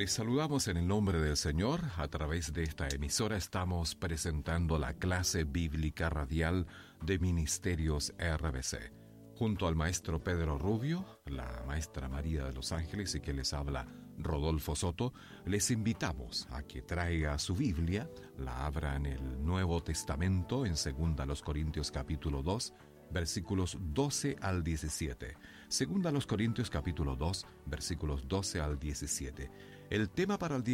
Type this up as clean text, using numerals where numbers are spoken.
Les saludamos en el nombre del Señor. A través de esta emisora estamos presentando la clase bíblica radial de Ministerios RBC. Junto al maestro Pedro Rubio, la maestra María de los Ángeles y que les habla Rodolfo Soto, les invitamos a que traiga su Biblia, la abra en el Nuevo Testamento en 2 Corintios capítulo 2, versículos 12 al 17. 2 Corintios capítulo 2, versículos 12 al 17. El tema para el día